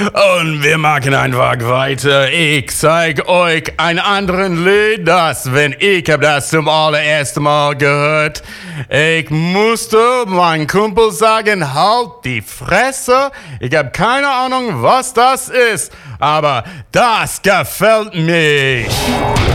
Und wir machen einfach weiter. Ich zeig euch ein anderen Lied, ich hab das zum allerersten Mal gehört. Ich musste meinem Kumpel sagen, halt die Fresse. Ich hab keine Ahnung, was das ist, aber das gefällt mir.